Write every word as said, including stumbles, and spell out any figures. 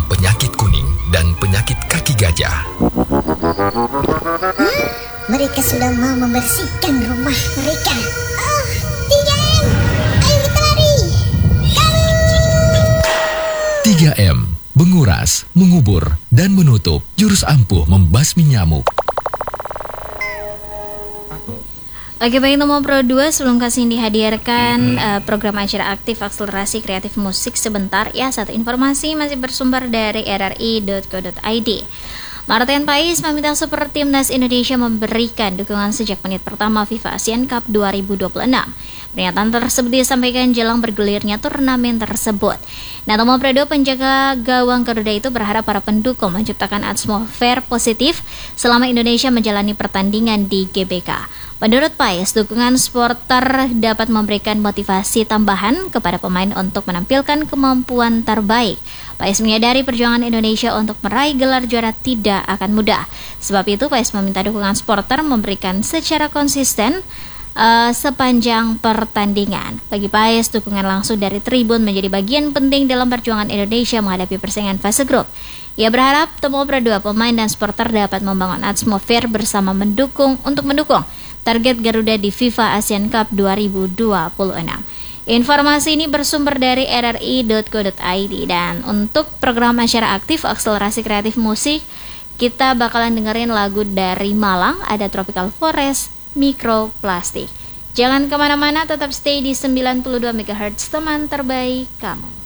tentang penyakit kuning dan penyakit kaki gajah. Hmm, mereka sudah mau membersihkan rumah mereka. Oh, tiga M, ayo kita lari. tiga M, menguras, mengubur, dan menutup. Jurus ampuh membasmi nyamuk. Oke, baik, nomor Pro dua sebelum kasih dihadirkan mm-hmm. uh, program acara aktif akselerasi kreatif musik sebentar ya, satu informasi masih bersumber dari r r i dot co dot i d. Martin Pais meminta Super Timnas Indonesia memberikan dukungan sejak menit pertama FIFA Asian Cup dua ribu dua puluh enam. Pernyataan tersebut disampaikan jelang bergulirnya turnamen tersebut. Nah, nomor Pro dua penjaga gawang Garuda itu berharap para pendukung menciptakan atmosfer positif selama Indonesia menjalani pertandingan di G B K. Menurut Pais, dukungan supporter dapat memberikan motivasi tambahan kepada pemain untuk menampilkan kemampuan terbaik. Pais menyadari perjuangan Indonesia untuk meraih gelar juara tidak akan mudah. Sebab itu, Pais meminta dukungan supporter memberikan secara konsisten uh, sepanjang pertandingan. Bagi Pais, dukungan langsung dari tribun menjadi bagian penting dalam perjuangan Indonesia menghadapi persaingan fase grup. Ia berharap Temu Pro dua pemain dan supporter dapat membangun atmosfer bersama mendukung untuk mendukung target Garuda di FIFA Asian Cup dua ribu dua puluh enam. Informasi ini bersumber dari r r i dot co dot i d. Dan untuk program acara aktif akselerasi kreatif musik, kita bakalan dengerin lagu dari Malang, ada Tropical Forest, Mikroplastik. Jangan kemana-mana, tetap stay di sembilan puluh dua megahertz, teman terbaik kamu.